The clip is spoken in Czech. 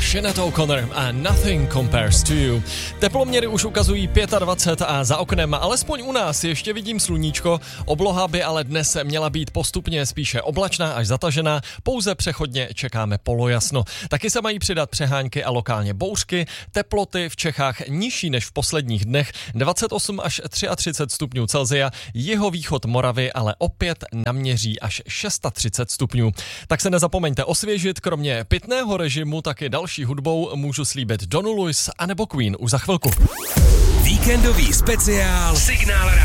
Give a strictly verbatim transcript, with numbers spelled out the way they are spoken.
Sinead O'Connor a Nothing Compares to You. Teploměry už ukazují dvacet pět a za oknem, alespoň u nás ještě vidím sluníčko, obloha by ale dnes měla být postupně spíše oblačná až zatažená, pouze přechodně čekáme polojasno. Taky se mají přidat přehánky a lokálně bouřky, teploty v Čechách nižší než v posledních dnech, dvacet osm až třicet tři stupňů Celsia, jihovýchod Moravy ale opět naměří až třicet šest stupňů. Tak se nezapomeňte osvěžit, kromě pitného režimu taky další hudbou můžu slíbit Donu Lewis anebo Queen už za chvilku. Víkendový speciál Signál